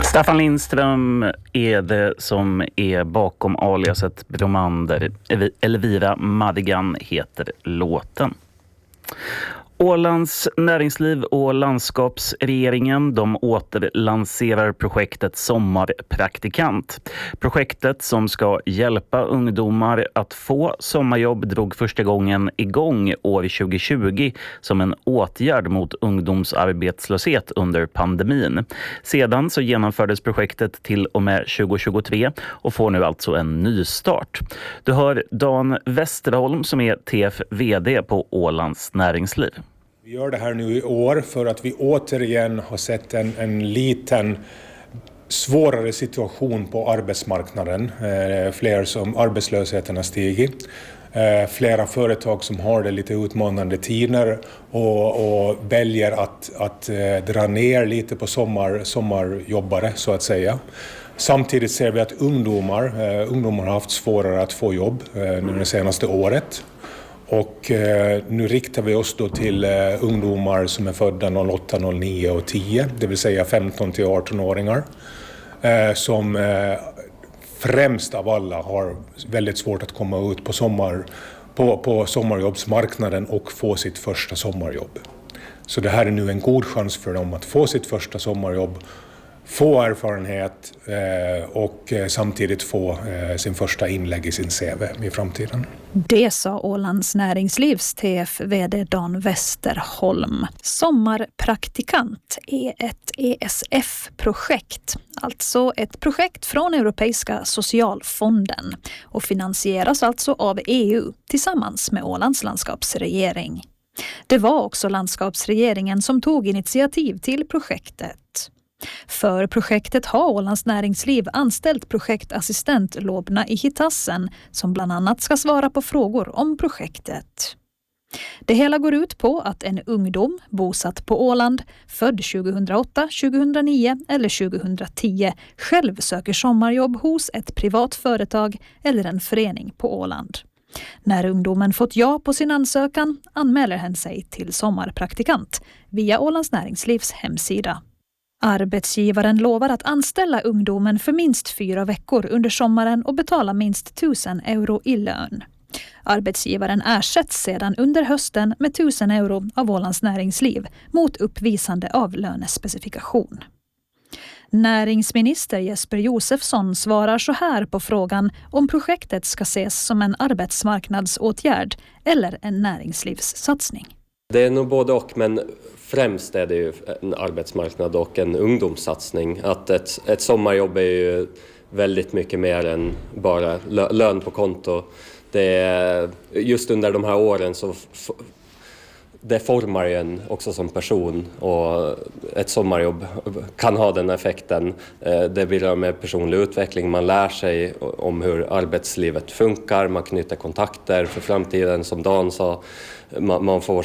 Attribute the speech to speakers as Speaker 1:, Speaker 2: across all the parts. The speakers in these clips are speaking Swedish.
Speaker 1: Staffan Lindström är det som är bakom aliaset Bromander. Elvira Madigan heter låten. Ålands näringsliv och landskapsregeringen de återlanserar projektet Sommarpraktikant. Projektet som ska hjälpa ungdomar att få sommarjobb drog första gången igång år 2020 som en åtgärd mot ungdomsarbetslöshet under pandemin. Sedan så genomfördes projektet till och med 2023 och får nu alltså en nystart. Du hör Dan Westerholm som är TF-vd på Ålands näringsliv.
Speaker 2: Vi gör det här nu i år för att vi återigen har sett en liten svårare situation på arbetsmarknaden. Fler som arbetslösheten har stigit. Flera företag som har det lite utmanande tider och väljer att dra ner lite på sommarjobbare så att säga. Samtidigt ser vi att ungdomar har haft svårare att få jobb nu det senaste året. Och nu riktar vi oss då till ungdomar som är födda 08, 09 och 10, det vill säga 15 till 18-åringar. Som främst av alla har väldigt svårt att komma ut på sommarjobbsmarknaden och få sitt första sommarjobb. Så det här är nu en god chans för dem att få sitt första sommarjobb, få erfarenhet och samtidigt få sin första inlägg i sin CV i framtiden.
Speaker 3: Det sa Ålands näringslivs TF-vd Dan Westerholm. Sommarpraktikant är ett ESF-projekt, alltså ett projekt från Europeiska socialfonden och finansieras alltså av EU tillsammans med Ålands landskapsregering. Det var också landskapsregeringen som tog initiativ till projektet. För projektet har Ålands näringsliv anställt projektassistent Lobna Ihitassen som bland annat ska svara på frågor om projektet. Det hela går ut på att en ungdom bosatt på Åland, född 2008, 2009 eller 2010 själv söker sommarjobb hos ett privat företag eller en förening på Åland. När ungdomen fått ja på sin ansökan anmäler hen sig till sommarpraktikant via Ålands näringslivs hemsida. Arbetsgivaren lovar att anställa ungdomen för minst 4 veckor under sommaren och betala minst 1000 euro i lön. Arbetsgivaren ersätts sedan under hösten med 1000 euro av Ålands näringsliv mot uppvisande av lönespecifikation. Näringsminister Jesper Josefsson svarar så här på frågan om projektet ska ses som en arbetsmarknadsåtgärd eller en näringslivssatsning.
Speaker 4: Det är nog både och, men främst är det ju en arbetsmarknad och en ungdomssatsning. Att ett sommarjobb är ju väldigt mycket mer än bara lön på konto. Det är, just under de här åren så det formar ju en också som person, och ett sommarjobb kan ha den effekten. Det bidrar med personlig utveckling, man lär sig om hur arbetslivet funkar, man knyter kontakter för framtiden som Dan sa. Man får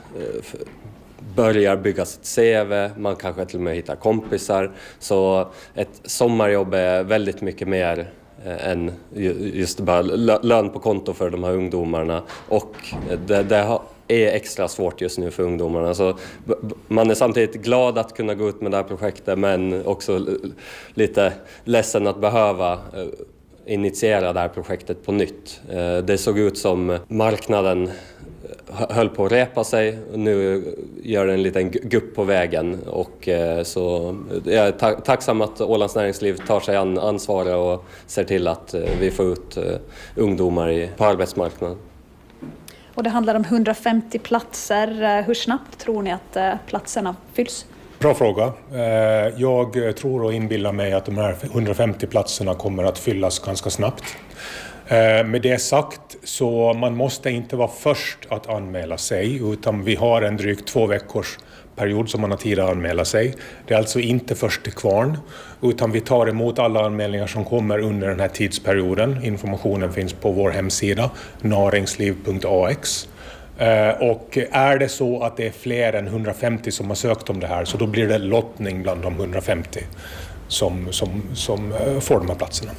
Speaker 4: börjar bygga sitt CV, man kanske till och med hittar kompisar. Så ett sommarjobb är väldigt mycket mer än just bara lön på konto för de här ungdomarna. Och det är extra svårt just nu för ungdomarna. Så man är samtidigt glad att kunna gå ut med det här projektet, men också lite ledsen att behöva initiera det här projektet på nytt. Det såg ut som marknaden höll på att repa sig, nu gör en liten gupp på vägen, och så jag är tacksam att Ålands näringsliv tar sig an ansvaret och ser till att vi får ut ungdomar på arbetsmarknaden.
Speaker 3: Och det handlar om 150 platser. Hur snabbt tror ni att platserna fylls?
Speaker 2: Bra fråga. Jag tror och inbillar mig att de här 150 platserna kommer att fyllas ganska snabbt. Med det sagt så man måste inte vara först att anmäla sig, utan vi har en drygt 2 veckors period som man har tid att anmäla sig. Det är alltså inte först till kvarn, utan vi tar emot alla anmälningar som kommer under den här tidsperioden. Informationen finns på vår hemsida naringsliv.ax. Och är det så att det är fler än 150 som har sökt om det här, så då blir det lottning bland de 150 som får de här platserna.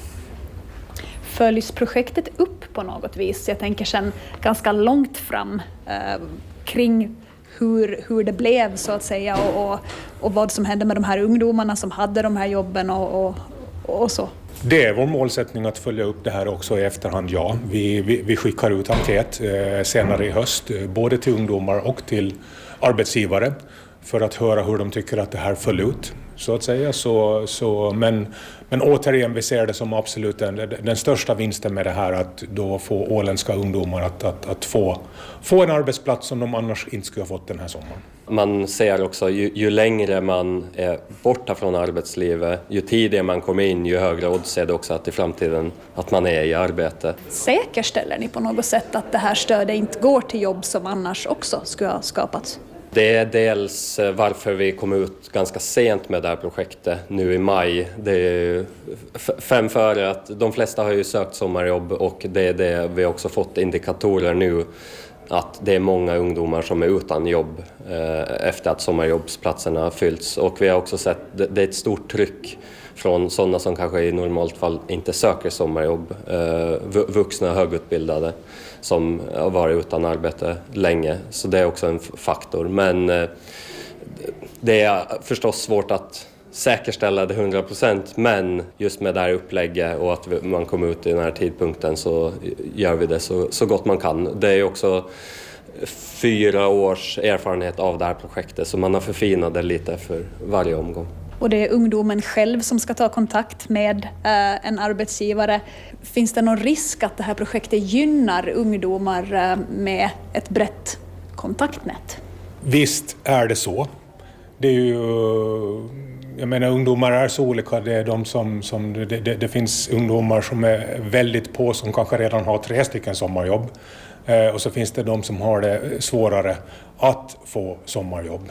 Speaker 3: Följs projektet upp på något vis? Jag tänker sen ganska långt fram kring hur det blev så att säga och vad som hände med de här ungdomarna som hade de här jobben och så?
Speaker 2: Det är vår målsättning att följa upp det här också i efterhand, ja. Vi skickar ut enkät senare i höst, både till ungdomar och till arbetsgivare för att höra hur de tycker att det här föll ut, så att säga. Men återigen, vi ser det som absolut den största vinsten med det här, att då få åländska ungdomar att få en arbetsplats som de annars inte skulle ha fått den här sommaren.
Speaker 4: Man ser också ju längre man är borta från arbetslivet, ju tidigare man kommer in, ju högre odds är det också att i framtiden att man är i arbete.
Speaker 3: Säkerställer ni på något sätt att det här stödet inte går till jobb som annars också skulle ha skapats?
Speaker 4: Det är dels varför vi kom ut ganska sent med det här projektet nu i maj. Det är 5 före att de flesta har ju sökt sommarjobb, och det är det vi har också fått indikatorer nu att det är många ungdomar som är utan jobb efter att sommarjobbsplatserna har fyllts. Och vi har också sett det är ett stort tryck från sådana som kanske i normalt fall inte söker sommarjobb, vuxna högutbildade som har varit utan arbete länge. Så det är också en faktor. Men det är förstås svårt att säkerställa det 100%, men just med det här upplägget och att man kommer ut i den här tidpunkten så gör vi det så gott man kan. Det är också 4 års erfarenhet av det här projektet, så man har förfinat det lite för varje omgång.
Speaker 3: Och det är ungdomen själv som ska ta kontakt med en arbetsgivare. Finns det någon risk att det här projektet gynnar ungdomar med ett brett kontaktnät?
Speaker 2: Visst är det så. Det är ju, jag menar, ungdomar är så olika. Det är det finns ungdomar som är väldigt på, som kanske redan har 3 stycken sommarjobb. Och så finns det de som har det svårare att få sommarjobb.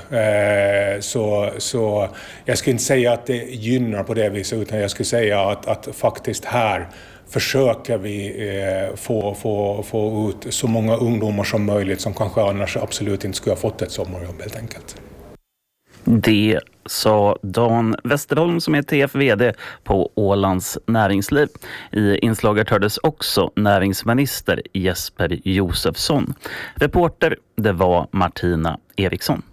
Speaker 2: Så jag skulle inte säga att det gynnar på det viset, utan jag skulle säga att faktiskt här försöker vi få ut så många ungdomar som möjligt som kanske annars absolut inte skulle ha fått ett sommarjobb helt enkelt.
Speaker 1: Det sa Dan Westerholm som är TF-vd på Ålands näringsliv. I inslaget hördes också näringsminister Jesper Josefsson. Reporter, det var Martina Eriksson.